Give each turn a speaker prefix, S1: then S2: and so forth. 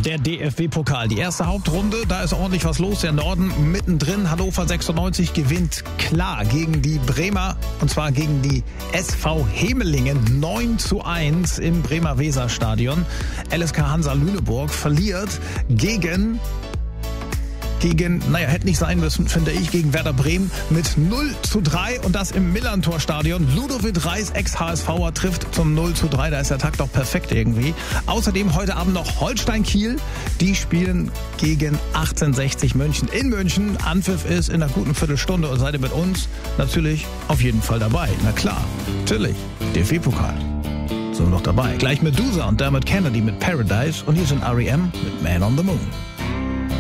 S1: Der DFB-Pokal, die erste Hauptrunde, da ist ordentlich was los. Der Norden mittendrin. Hannover 96 gewinnt klar gegen die Bremer, und zwar gegen die SV Hemelingen 9:1 im Bremer Weserstadion. LSK Hansa Lüneburg verliert gegen, hätte nicht sein müssen, finde ich, gegen Werder Bremen mit 0:3 und das im Millerntor-Stadion. Ludovic Reis, Ex-HSVer, trifft zum 0:3. Da ist der Tag doch perfekt irgendwie. Außerdem heute Abend noch Holstein-Kiel. Die spielen gegen 1860 München in München. Anpfiff ist in einer guten Viertelstunde und seid ihr mit uns natürlich auf jeden Fall dabei. Na klar, natürlich, DFB-Pokal. So noch dabei. Gleich Medusa und Dermot Kennedy mit Paradise und hier sind R.E.M. mit Man on the Moon.